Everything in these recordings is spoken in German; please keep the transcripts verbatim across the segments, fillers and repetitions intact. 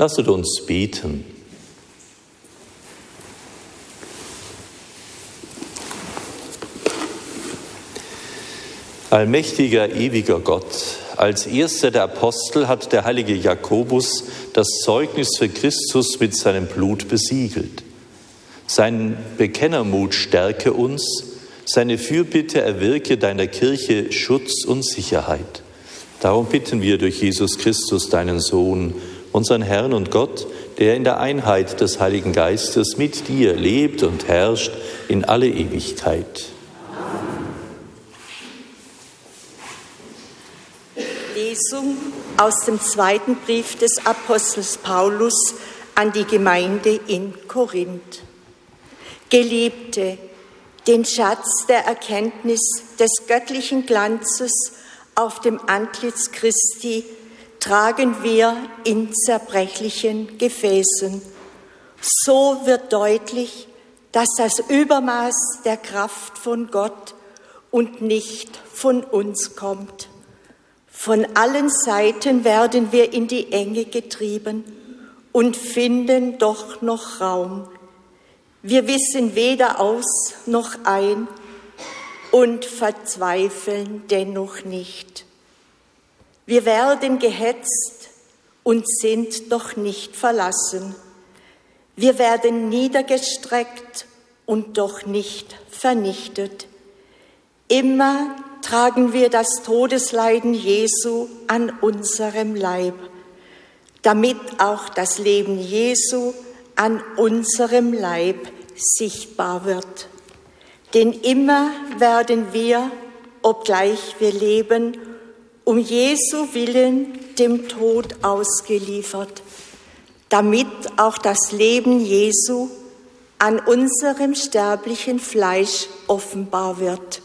Lasset uns beten. Allmächtiger, ewiger Gott, als erster der Apostel hat der heilige Jakobus das Zeugnis für Christus mit seinem Blut besiegelt. Sein Bekennermut stärke uns, seine Fürbitte erwirke deiner Kirche Schutz und Sicherheit. Darum bitten wir durch Jesus Christus, deinen Sohn, unseren Herrn und Gott, der in der Einheit des Heiligen Geistes mit dir lebt und herrscht in alle Ewigkeit. Lesung aus dem zweiten Brief des Apostels Paulus an die Gemeinde in Korinth. Geliebte, den Schatz der Erkenntnis des göttlichen Glanzes auf dem Antlitz Christi tragen wir in zerbrechlichen Gefäßen. So wird deutlich, dass das Übermaß der Kraft von Gott und nicht von uns kommt. Von allen Seiten werden wir in die Enge getrieben und finden doch noch Raum. Wir wissen weder aus noch ein und verzweifeln dennoch nicht. Wir werden gehetzt und sind doch nicht verlassen. Wir werden niedergestreckt und doch nicht vernichtet. Immer tragen wir das Todesleiden Jesu an unserem Leib, damit auch das Leben Jesu an unserem Leib sichtbar wird. Denn immer werden wir, obgleich wir leben, um Jesu willen dem Tod ausgeliefert, damit auch das Leben Jesu an unserem sterblichen Fleisch offenbar wird.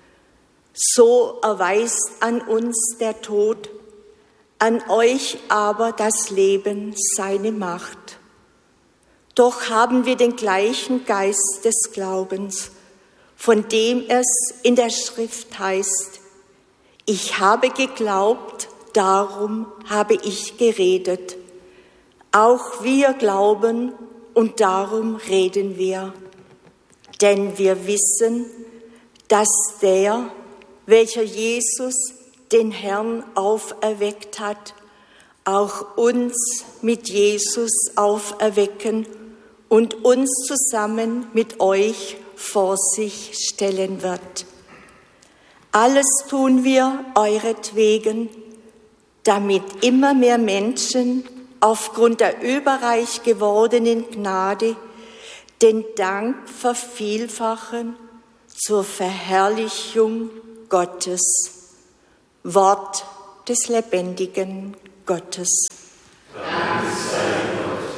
So erweist an uns der Tod, an euch aber das Leben seine Macht. Doch haben wir den gleichen Geist des Glaubens, von dem es in der Schrift heißt: Ich habe geglaubt, darum habe ich geredet. Auch wir glauben und darum reden wir. Denn wir wissen, dass der, welcher Jesus, den Herrn, auferweckt hat, auch uns mit Jesus auferwecken und uns zusammen mit euch vor sich stellen wird. Alles tun wir euretwegen, damit immer mehr Menschen aufgrund der überreich gewordenen Gnade den Dank vervielfachen zur Verherrlichung Gottes. Wort des lebendigen Gottes. Dank sei Gott.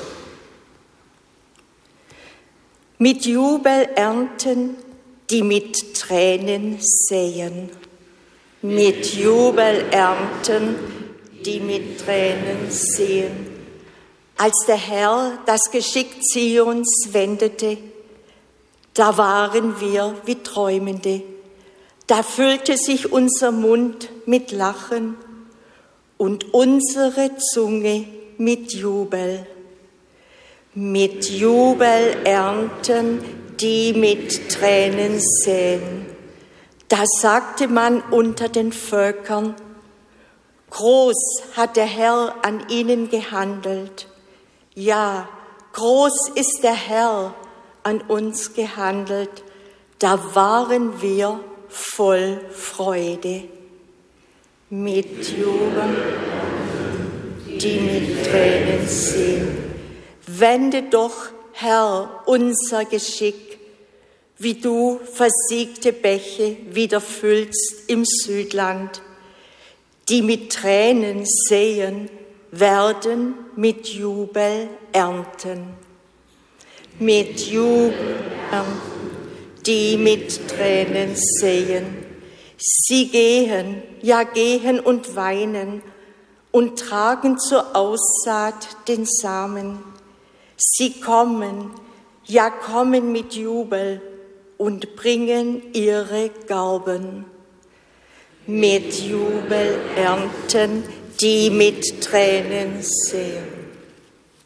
Mit Jubel ernten, die mit Tränen säen. Mit Jubel ernten, die mit Tränen säen. Als der Herr das Geschick Zions wendete, da waren wir wie Träumende. Da füllte sich unser Mund mit Lachen und unsere Zunge mit Jubel. Mit Jubel ernten, die mit Tränen säen. Da sagte man unter den Völkern: Groß hat der Herr an ihnen gehandelt. Ja, groß ist der Herr an uns gehandelt. Da waren wir voll Freude. Mit Jubel, die mit Tränen sehen. Wende doch, Herr, unser Geschick, wie du versiegte Bäche wieder füllst im Südland. Die mit Tränen säen, werden mit Jubel ernten. Mit Jubel ernten, die mit Tränen säen. Sie gehen, ja gehen und weinen und tragen zur Aussaat den Samen. Sie kommen, ja kommen mit Jubel und bringen ihre Garben. Mit Jubel ernten, die mit Tränen säen.